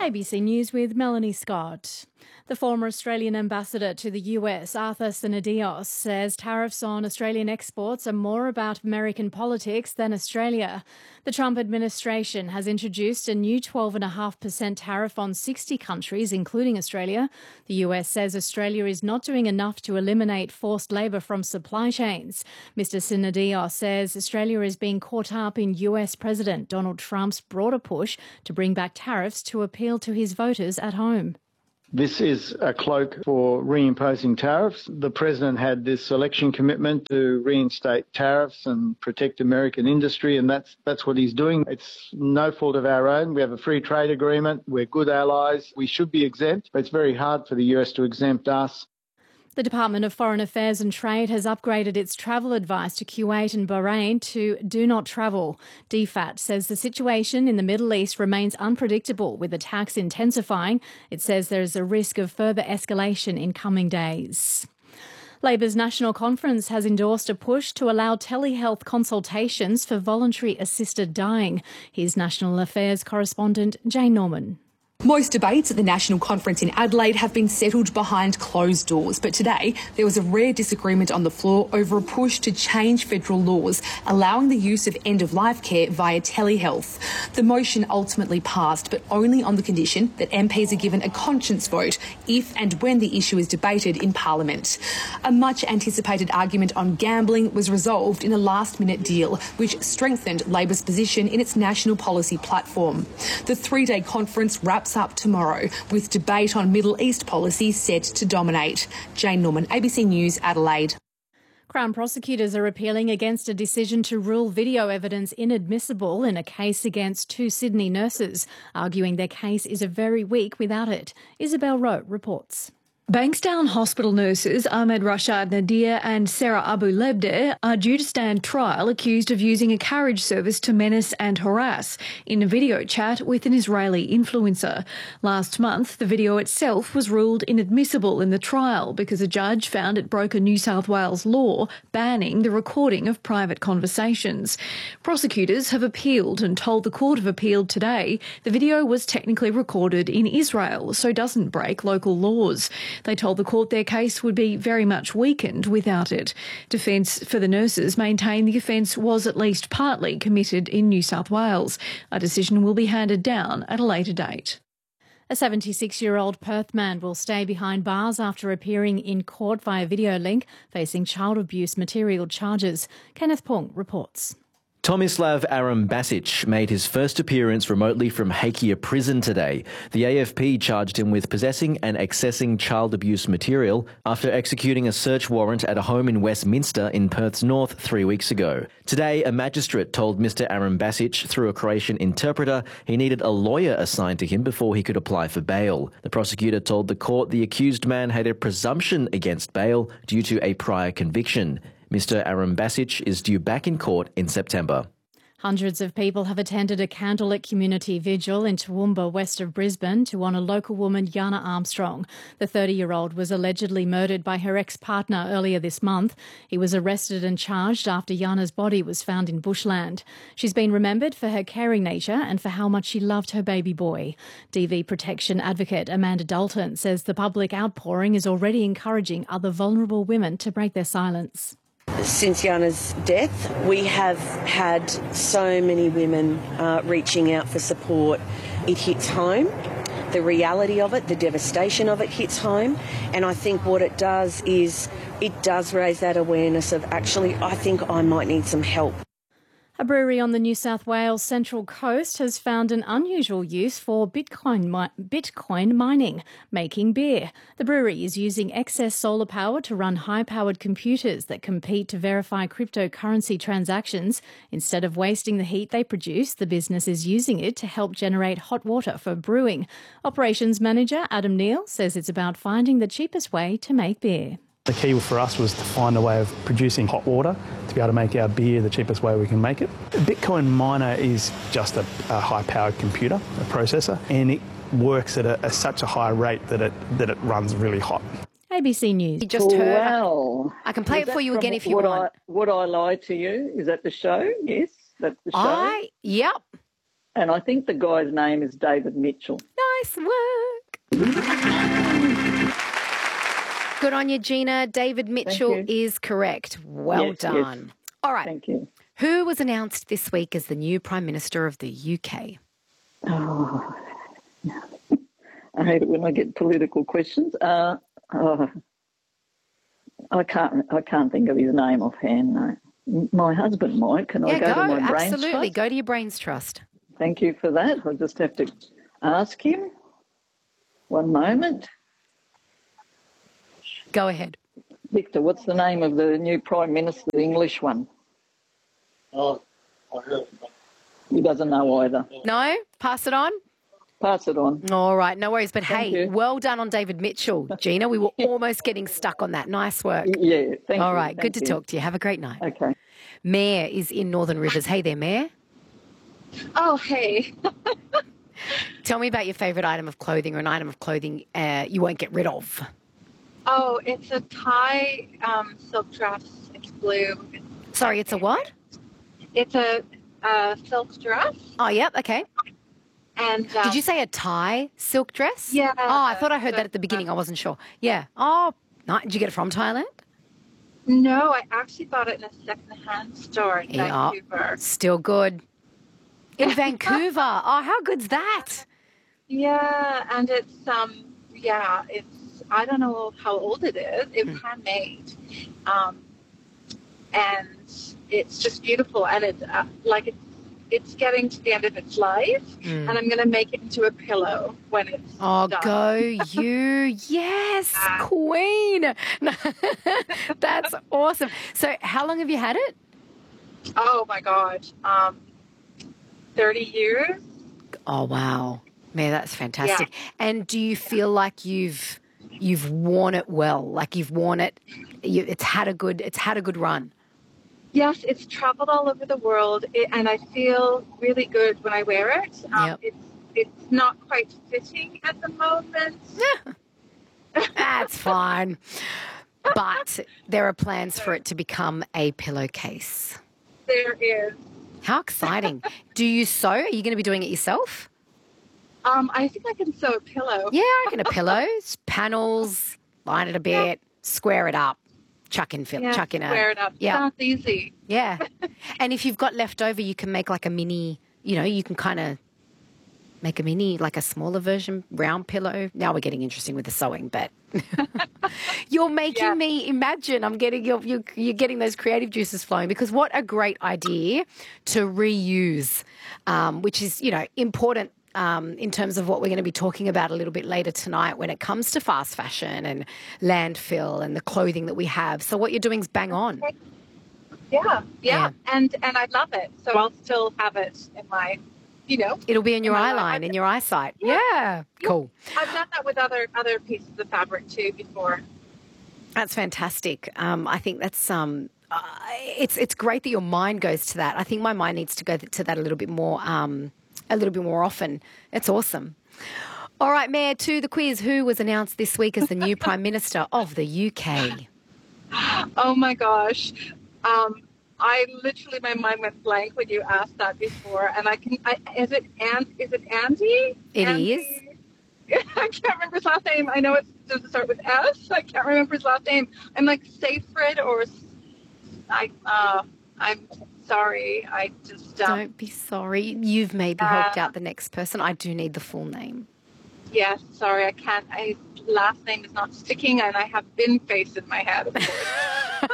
ABC News with Melanie Scott. The former Australian ambassador to the US, Arthur Sinodinos, says tariffs on Australian exports are more about American politics than Australia. The Trump administration has introduced a new 12.5% tariff on 60 countries, including Australia. The US says Australia is not doing enough to eliminate forced labour from supply chains. Mr. Sinodinos says Australia is being caught up in US President Donald Trump's broader push to bring back tariffs to appeal to his voters at home. This is a cloak for reimposing tariffs. The President had this election commitment to reinstate tariffs and protect American industry, and that's what he's doing. It's no fault of our own. We have a free trade agreement. We're good allies. We should be exempt, but it's very hard for the US to exempt us. The Department of Foreign Affairs and Trade has upgraded its travel advice to Kuwait and Bahrain to do not travel. DFAT says the situation in the Middle East remains unpredictable, with attacks intensifying. It says there is a risk of further escalation in coming days. Labor's National Conference has endorsed a push to allow telehealth consultations for voluntary assisted dying. Here's National Affairs correspondent Jane Norman. Most debates at the National Conference in Adelaide have been settled behind closed doors, but today there was a rare disagreement on the floor over a push to change federal laws allowing the use of end-of-life care via telehealth. The motion ultimately passed, but only on the condition that MPs are given a conscience vote if and when the issue is debated in Parliament. A much-anticipated argument on gambling was resolved in a last-minute deal, which strengthened Labor's position in its national policy platform. The three-day conference wraps up tomorrow, with debate on Middle East policy set to dominate. Jane Norman, ABC News, Adelaide. Crown prosecutors are appealing against a decision to rule video evidence inadmissible in a case against two Sydney nurses, arguing their case is very weak without it. Isabel Rowe reports. Bankstown Hospital nurses Ahmed Rashad Nadir and Sarah Abu Lebdeh are due to stand trial accused of using a carriage service to menace and harass in a video chat with an Israeli influencer. Last month, the video itself was ruled inadmissible in the trial because a judge found it broke a New South Wales law banning the recording of private conversations. Prosecutors have appealed and told the Court of Appeal today the video was technically recorded in Israel, so doesn't break local laws. They told the court their case would be very much weakened without it. Defence for the nurses maintain the offence was at least partly committed in New South Wales. A decision will be handed down at a later date. A 76-year-old Perth man will stay behind bars after appearing in court via video link, facing child abuse material charges. Kenneth Pong reports. Tomislav Arambasic made his first appearance remotely from Hakea prison today. The AFP charged him with possessing and accessing child abuse material after executing a search warrant at a home in Westminster in Perth's north 3 weeks ago. Today, a magistrate told Mr Arambasic through a Croatian interpreter he needed a lawyer assigned to him before he could apply for bail. The prosecutor told the court the accused man had a presumption against bail due to a prior conviction. Mr Arambasic is due back in court in September. Hundreds of people have attended a candlelit community vigil in Toowoomba, west of Brisbane, to honour local woman Yana Armstrong. The 30-year-old was allegedly murdered by her ex-partner earlier this month. He was arrested and charged after Yana's body was found in bushland. She's been remembered for her caring nature and for how much she loved her baby boy. DV protection advocate Amanda Dalton says the public outpouring is already encouraging other vulnerable women to break their silence. Since Yana's death, we have had so many women reaching out for support. It hits home. The reality of it, the devastation of it hits home. And I think what it does is it does raise that awareness of actually, I think I might need some help. A brewery on the New South Wales Central Coast has found an unusual use for Bitcoin mining, making beer. The brewery is using excess solar power to run high-powered computers that compete to verify cryptocurrency transactions. Instead of wasting the heat they produce, the business is using it to help generate hot water for brewing. Operations manager Adam Neal says it's about finding the cheapest way to make beer. The key for us was to find a way of producing hot water to be able to make our beer the cheapest way we can make it. A Bitcoin miner is just a high-powered computer, a processor, and it works at such a high rate that it runs really hot. ABC News. You just heard. Well, I can play it for you again if you want. Would I lie to you? Is that the show? Yes, that's the show. Yep. And I think the guy's name is David Mitchell. No, Nice work. Good on you, Gina. David Mitchell is correct. Well done. Yes. All right. Thank you. Who was announced this week as the new Prime Minister of the UK? Oh, I hate it when I get political questions. I can't think of his name offhand. No. My husband might. Can I go to my brains absolutely. trust? Go to your brains trust. Thank you for that. I'll just have to ask him. One moment. Go ahead. Victor, what's the name of the new Prime Minister, the English one? Oh, I heard. He doesn't know either. No? Pass it on? Pass it on. All right, no worries. But Thank hey, you. well done on David Mitchell, Gina. We were almost getting stuck on that. Nice work. Yeah, thank you. All right, good Thank to you. talk to you. Have a great night. Okay. Mayor is in Northern Rivers. Hey there, Mayor. Oh, hey. Tell me about your favourite item of clothing or an item of clothing you won't get rid of. Oh, it's a Thai silk dress. It's blue. Sorry, it's a what? It's a silk dress. Oh, yep, okay. And Did you say a Thai silk dress? Yeah. Oh, I thought I heard that at the beginning. I wasn't sure. Yeah. Oh, nice. Did you get it from Thailand? No, I actually bought it in a second-hand store in Yeah. Vancouver. Still good. In Vancouver. Oh, how good's that? Yeah, and it's I don't know how old it is. It's handmade, and it's just beautiful. And it's it's getting to the end of its life, and I'm going to make it into a pillow when it's done. Go you. Yes, queen. That's awesome. So how long have you had it? Oh, my God. 30 years. Oh, wow. Man, that's fantastic. Yeah. And do you feel like you've worn it well? Like you've worn it, it's had a good run? Yes, it's traveled all over the world, and I feel really good when I wear it. It's not quite fitting at the moment. That's fine. But there are plans for it to become a pillowcase. There is. How exciting. Do you sew? Are you going to be doing it yourself? I think I can sew a pillow. Yeah, I reckon a pillow, panels, line it a bit, square it up. Chuck in square it up. Yeah. Sounds easy. Yeah. And if you've got leftover, you can make like a mini, you can kind of make a mini, like a smaller version, round pillow. Now we're getting interesting with the sewing, but you're making me imagine. I'm getting you're getting those creative juices flowing, because what a great idea to reuse, which is, important. In terms of what we're going to be talking about a little bit later tonight when it comes to fast fashion and landfill and the clothing that we have. So what you're doing is bang on. Yeah. And I love it. So I'll still have it in my, It'll be in your eye line, in your eyesight. Yeah. Cool. I've done that with other pieces of fabric too before. That's fantastic. I think that's it's great that your mind goes to that. I think my mind needs to go to that a little bit more often. It's awesome. All right, Mayor, to the quiz. Who was announced this week as the new Prime Minister of the UK? Oh, my gosh. I literally, my mind went blank when you asked that before. And is it Andy? It Andy? is. I can't remember his last name. I know it doesn't start with S. I can't remember his last name. I'm like Seyfried or I'm sorry. I just don't be sorry. You've maybe helped out the next person. I do need the full name. Yes, sorry, I can't. Last name is not sticking, and I have bin face in my head. Of course.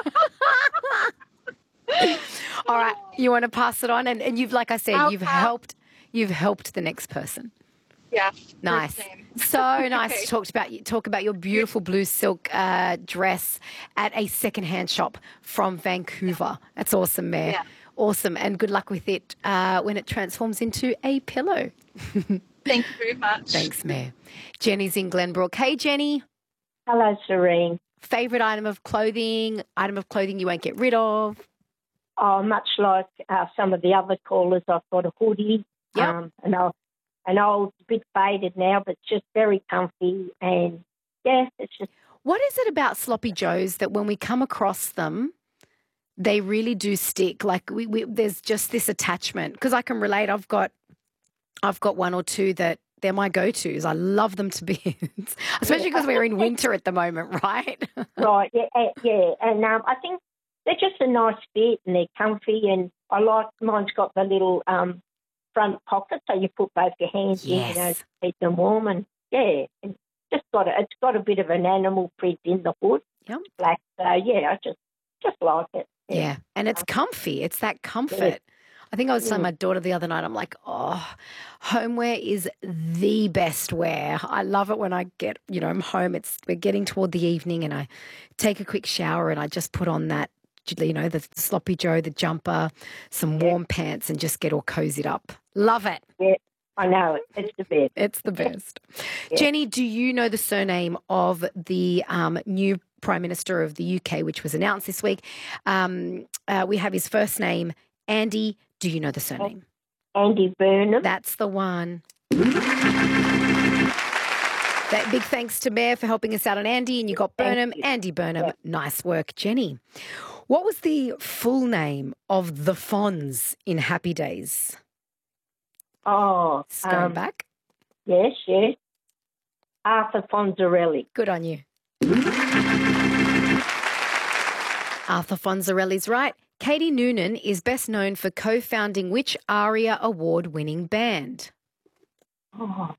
All right, you want to pass it on, and you've, like I said, you've helped the next person. Yes. Nice. So nice to talk about your beautiful blue silk dress at a secondhand shop from Vancouver. That's awesome, Mayor. Yeah. Awesome, and good luck with it when it transforms into a pillow. Thank you very much. Thanks, Mayor. Jenny's in Glenbrook. Hey, Jenny. Hello, Serene. Favourite item of clothing you won't get rid of? Oh, much like some of the other callers, I've got a hoodie. Yep. An old, bit faded now, but it's just very comfy. And, it's just... What is it about Sloppy Joes that when we come across them, they really do stick? Like, there's just this attachment. Because I can relate. I've got one or two that they're my go-tos. I love them to bits, especially because we're in winter at the moment, right? Right, yeah. And I think they're just a nice fit and they're comfy, and I like mine's got the little front pocket so you put both your hands in, to keep them warm, and it's got a bit of an animal print in the hood. Yep. Black. So I just like it. Yeah, and it's comfy. It's that comfort. Yeah. I think I was telling my daughter the other night, I'm like, homeware is the best wear. I love it when I get, I'm home. We're getting toward the evening and I take a quick shower and I just put on that, the sloppy Joe, the jumper, some warm pants and just get all cozied up. Love it. Yeah, I know it. It's the best. It's the best. Yeah. Jenny, do you know the surname of the new Prime Minister of the UK, which was announced this week? We have his first name, Andy. Do you know the surname? Andy Burnham. That's the one. That big thanks to Mayor for helping us out on Andy, and you got Burnham. Andy Burnham. Yeah. Nice work, Jenny. What was the full name of the Fonz in Happy Days? Oh. Going back? Yes. Arthur Fonzarelli. Good on you. Arthur Fonzarelli's right. Katie Noonan is best known for co-founding which ARIA award-winning band? I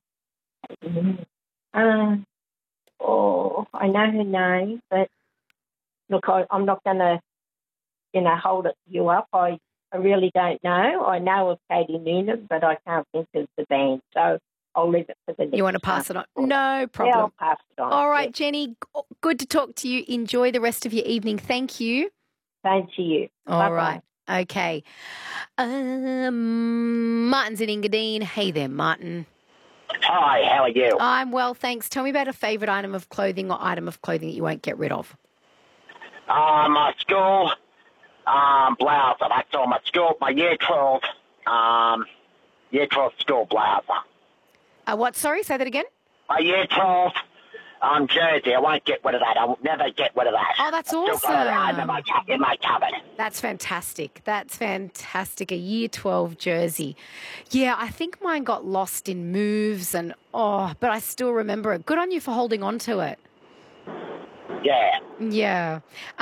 know her name, but look, I'm not going to, hold it you up. I really don't know. I know of Katie Noonan, but I can't think of the band, so I'll leave it for the next. You want to pass it on? No problem. Yeah, I'll pass it on. All right, Jenny, good to talk to you. Enjoy the rest of your evening. Thank you. Same to you. All Bye-bye. right. Okay. Martin's in Engadine. Hey there, Martin. Hi, how are you? I'm well, thanks. Tell me about a favourite item of clothing or item of clothing that you won't get rid of. My school blouse. That's all my school, my year 12 school blouse. What? Sorry, say that again? My year 12 jersey. I won't get rid of that. I will never get rid of that. Oh, that's awesome. In my cupboard. That's fantastic. That's fantastic. A year 12 jersey. Yeah, I think mine got lost in moves but I still remember it. Good on you for holding on to it. Yeah. Yeah.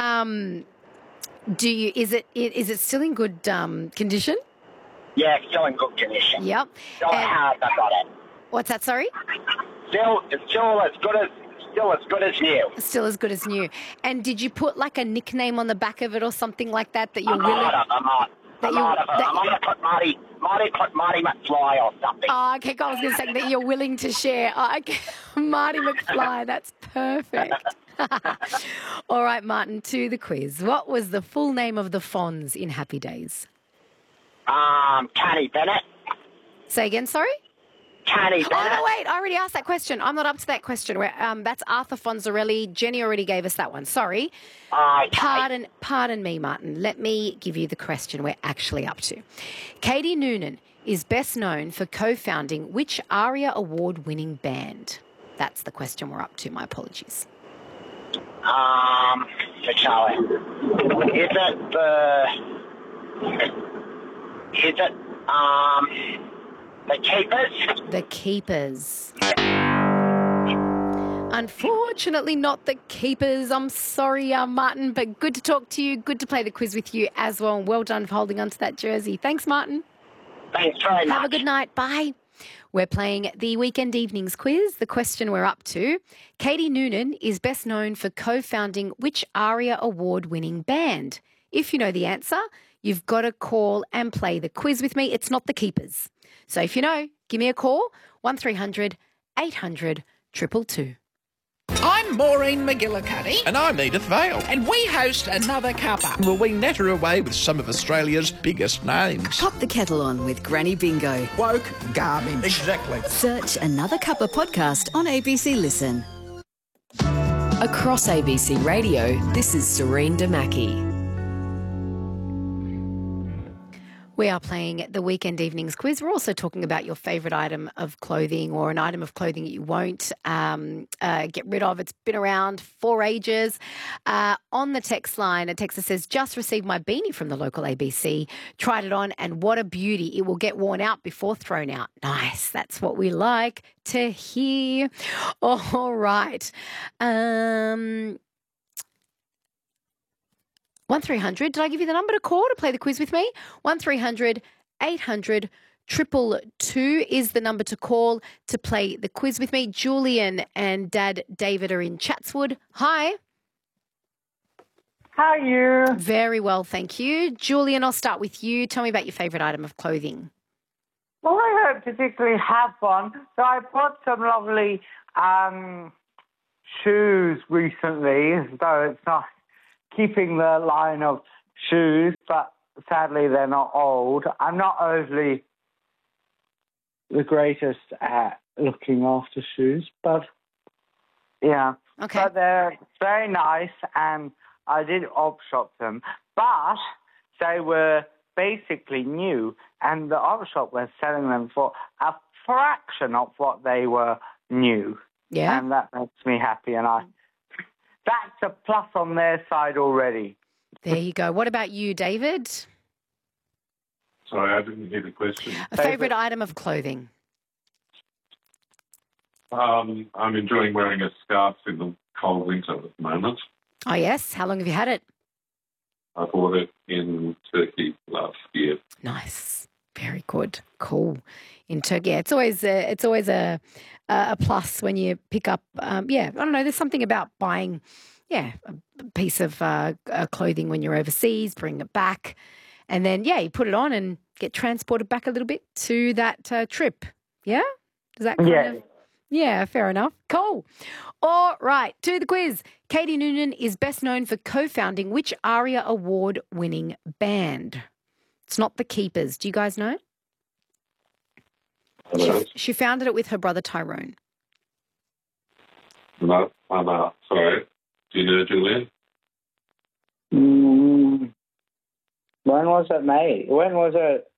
Is it still in good condition? Yeah, it's still in good condition. Yep. Still hard, I got it. What's that, sorry? Still as good as new. Still as good as new. And did you put like a nickname on the back of it or something like that you're willing? I might have put Marty McFly or something. Oh, okay, I was going to say that you're willing to share. Oh, okay. Marty McFly, that's perfect. All right, Martin, to the quiz. What was the full name of the Fonz in Happy Days? Tony Bennett. Say again, sorry? Tony Bennett. Oh, no, wait, I already asked that question. I'm not up to that question. That's Arthur Fonzarelli. Jenny already gave us that one. Sorry. Okay. Pardon me, Martin. Let me give you the question we're actually up to. Katie Noonan is best known for co-founding which ARIA award-winning band? That's the question we're up to. My apologies. The Keepers? The Keepers. Unfortunately, not the Keepers. I'm sorry, Martin, but good to talk to you. Good to play the quiz with you as well. And well done for holding on to that jersey. Thanks, Martin. Thanks very much. Have a good night. Bye. We're playing the Weekend Evenings quiz. The question we're up to, Katie Noonan is best known for co-founding which ARIA award-winning band? If you know the answer, you've got to call and play the quiz with me. It's not the Keepers. So if you know, give me a call, 1300 800 222. I'm Maureen McGillicuddy. And I'm Edith Vale. And we host Another Cuppa, where we natter away with some of Australia's biggest names. Pop the kettle on with Granny Bingo. Woke garbage. Exactly. Search Another Cuppa podcast on ABC Listen. Across ABC Radio, this is Serene Damaki. We are playing the Weekend Evenings quiz. We're also talking about your favourite item of clothing or an item of clothing that you won't get rid of. It's been around for ages. On the text line, a texter says, just received my beanie from the local ABC, tried it on, and what a beauty. It will get worn out before thrown out. Nice. That's what we like to hear. All right. 1300, did I give you the number to call to play the quiz with me? 1300 800 222 is the number to call to play the quiz with me. Julian and Dad David are in Chatswood. Hi. How are you? Very well, thank you. Julian, I'll start with you. Tell me about your favourite item of clothing. Well, I don't particularly have one. So I bought some lovely shoes recently, so it's not keeping the line of shoes, but sadly they're not old. I'm not overly the greatest at looking after shoes, but yeah. Okay. But they're very nice, and I did op shop them, but they were basically new, and the op shop was selling them for a fraction of what they were new. Yeah. And that makes me happy, and that's a plus on their side already. There you go. What about you, David? Sorry, I didn't hear the question. A favourite item of clothing? I'm enjoying wearing a scarf in the cold winter at the moment. Oh, yes. How long have you had it? I bought it in Turkey last year. Nice. Very good. Cool. In Turkey, yeah, it's always a plus when you pick up. I don't know. There's something about buying, a piece of clothing when you're overseas, bring it back, and then you put it on and get transported back a little bit to that trip. Yeah, does that kind of? Yeah, fair enough. Cool. All right, to the quiz. Katie Noonan is best known for co-founding which ARIA award-winning band? It's not the Keepers. Do you guys know? She founded it with her brother Tyrone. No, I'm out. Sorry. Do you know, Julian? When was it made? When was it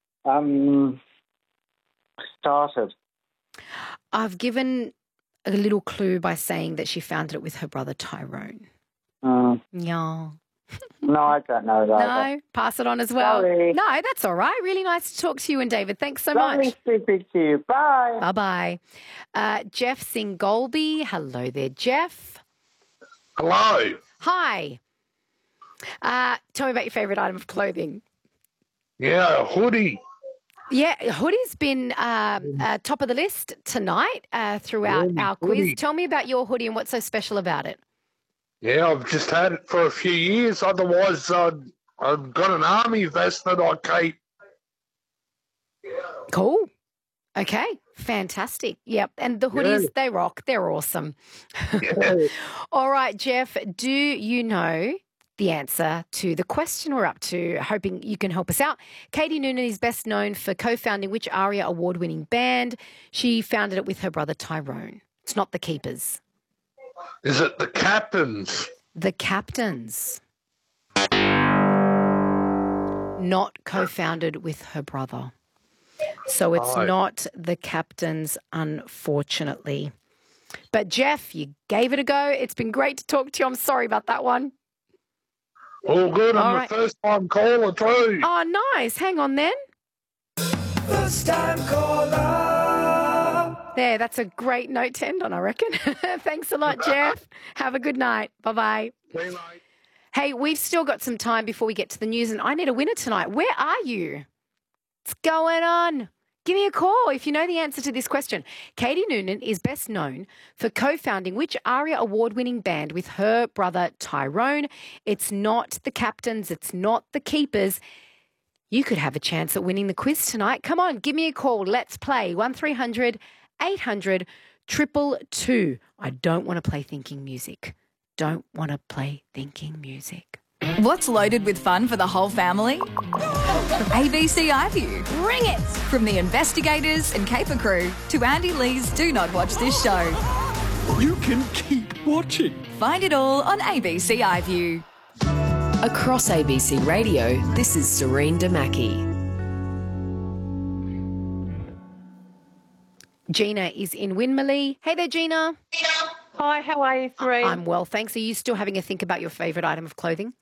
started? I've given a little clue by saying that she founded it with her brother Tyrone. Yeah. No, I don't know that. No, pass it on as well. Sorry. No, that's all right. Really nice to talk to you and David. Thanks so much. Lovely speaking to you. Bye. Bye-bye. Jeff Singolby. Hello there, Jeff. Hello. Hi. Tell me about your favourite item of clothing. Yeah, a hoodie. Yeah, hoodie's been top of the list tonight throughout our quiz. Hoodie. Tell me about your hoodie and what's so special about it. Yeah, I've just had it for a few years. Otherwise, I've got an army vest that I keep. Cool. Okay, fantastic. Yep, and the hoodies, they rock. They're awesome. Yeah. All right, Jeff, do you know the answer to the question we're up to? Hoping you can help us out. Katie Noonan is best known for co-founding which ARIA award-winning band? She founded it with her brother Tyrone. It's not the Keepers. Is it the Captains? The Captains. Not co-founded with her brother. So it's not the Captains, unfortunately. But Jeff, you gave it a go. It's been great to talk to you. I'm sorry about that one. All good. All I'm right. the first-time caller too. Oh, nice. Hang on then. First-time caller. There, that's a great note to end on, I reckon. Thanks a lot, Jeff. Have a good night. Bye-bye. See you, mate. Hey, we've still got some time before we get to the news, and I need a winner tonight. Where are you? What's going on? Give me a call if you know the answer to this question. Katie Noonan is best known for co-founding which ARIA award-winning band with her brother Tyrone? It's not the Captains. It's not the Keepers. You could have a chance at winning the quiz tonight. Come on, give me a call. Let's play 1300 800 222. I don't want to play thinking music. Don't want to play thinking music. What's loaded with fun for the whole family? ABC iView. Bring it! From the investigators and caper crew to Andy Lee's Do Not Watch This Show. You can keep watching. Find it all on ABC iView. Across ABC Radio, this is Serene Damaki. Gina is in Winmalee. Hey there, Gina. Hi, how are you, Serene? I'm well, thanks. Are you still having a think about your favourite item of clothing?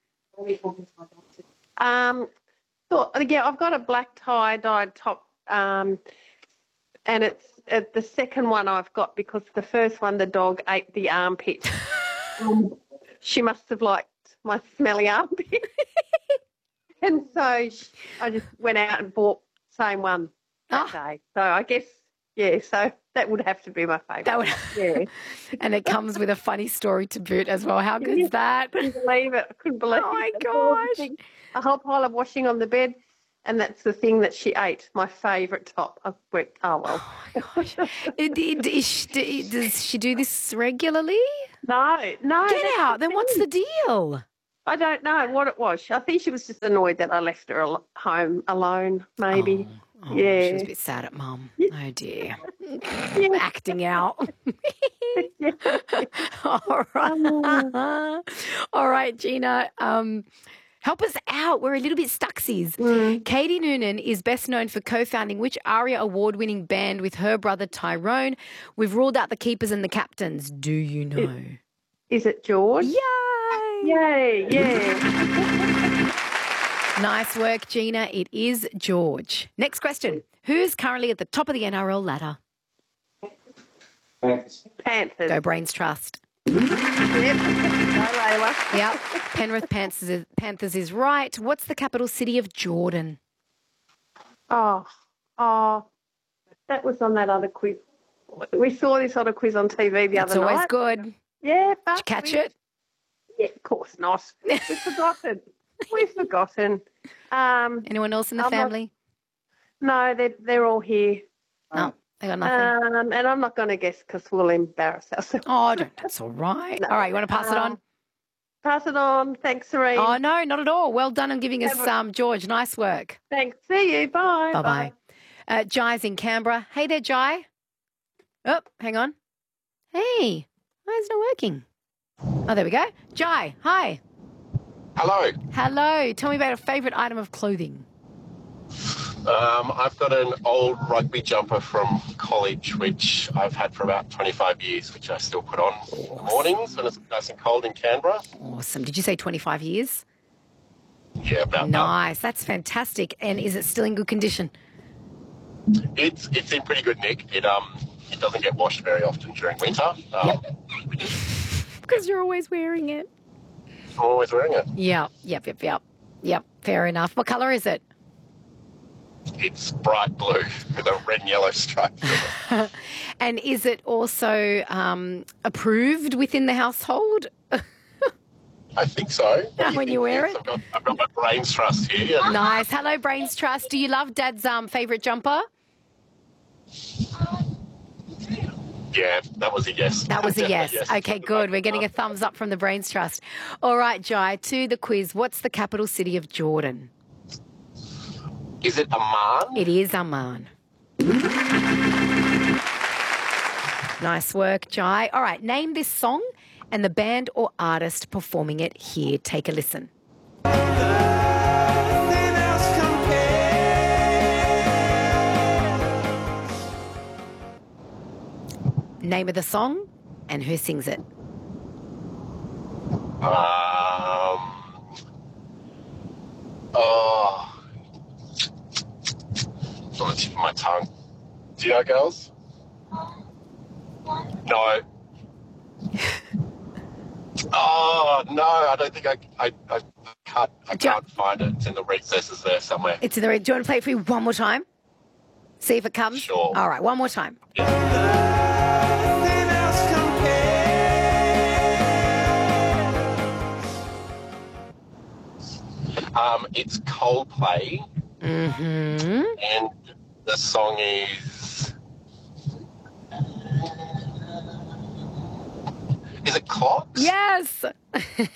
I've got a black tie-dyed top, and it's the second one I've got because the first one the dog ate the armpit. She must have liked my smelly armpit. And so I just went out and bought the same one that day. So I guess, so that would have to be my favourite. Yeah. And it comes with a funny story to boot as well. How good is that? I couldn't believe it. Oh, my gosh. A whole pile of washing on the bed, and that's the thing that she ate, my favourite top. I went, oh, well. Oh, my gosh. Does she do this regularly? No. Get out. Then what's the deal? I don't know what it was. I think she was just annoyed that I left her home alone, maybe. Oh, yeah. She was a bit sad at Mum. Oh, dear. Acting out. All right. All right, Gina. Help us out. We're a little bit stucksies. Katie Noonan is best known for co-founding which ARIA award-winning band with her brother Tyrone? We've ruled out the keepers and the captains. Do you know? Is it George? Yay! Yeah. Nice work, Gina. It is George. Next question. Who's currently at the top of the NRL ladder? Panthers. Go Brains Trust. Yep. Go Layla. Yep. Penrith Panthers is right. What's the capital city of Jordan? Oh, that was on that other quiz. We saw this other quiz on TV the other night. It's always good. Yeah. Did you catch it? Yeah, of course not. We've forgotten. Anyone else in the family? No, they're all here. No, they got nothing. And I'm not going to guess because we'll embarrass ourselves. Oh, that's all right. No. All right, you want to pass it on? Pass it on. Thanks, Serene. Oh, no, not at all. Well done on giving us George. Nice work. Thanks. See you. Bye. Bye-bye. Jai's in Canberra. Hey there, Jai. Oh, hang on. Hey, why is it not working? Oh, there we go. Jai, hi. Hello. Hello. Tell me about a favourite item of clothing. I've got an old rugby jumper from college, which I've had for about 25 years, which I still put on mornings when it's nice and cold in Canberra. Awesome. Did you say 25 years? Yeah, about Nice. That's fantastic. And is it still in good condition? It's in pretty good nick. It doesn't get washed very often during winter. Because you're always wearing it. I'm always wearing it. Yep. Fair enough. What colour is it? It's bright blue with a red and yellow stripe. And is it also approved within the household? I think so. When you wear it? I've got my Brains Trust here. Nice. Hello, Brains Trust. Do you love Dad's favourite jumper? Yeah, that was a yes. That was a yes. Okay, good. We're getting a thumbs up from the Brains Trust. All right, Jai, to the quiz. What's the capital city of Jordan? Is it Amman? It is Amman. Nice work, Jai. All right, name this song and the band or artist performing it here. Take a listen. Name of the song and who sings it. It's on the tip of my tongue. Do you know, girls? No. Oh, no, I don't think I can't find it. It's in the recesses there somewhere. It's in the red. Do you want to play it for you one more time? See if it comes? Sure. All right, one more time. It's Coldplay. Mm-hmm. And the song is it Clocks? Yes.